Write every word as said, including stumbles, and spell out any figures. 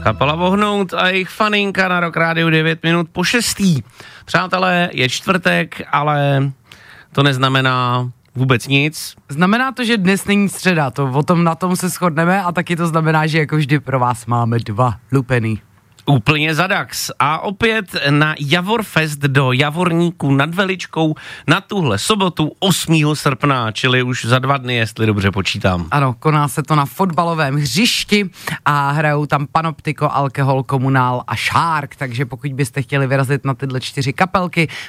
Kapela Vohnout a jejich faninka na Rock Rádiu devět minut po šestý. Přátelé, je čtvrtek, ale to neznamená vůbec nic. Znamená to, že dnes není středa, to o tom na tom se shodneme a taky to znamená, že jako vždy pro vás máme dva lupený. Úplně zadax. A opět na Javorfest do Javorníku nad Veličkou na tuhle sobotu osmého srpna, čili už za dva dny, jestli dobře počítám. Ano, koná se to na fotbalovém hřišti a hrajou tam Panoptiko, Alkohol, Komunál a Shark, takže pokud byste chtěli vyrazit na tyhle čtyři kapelky,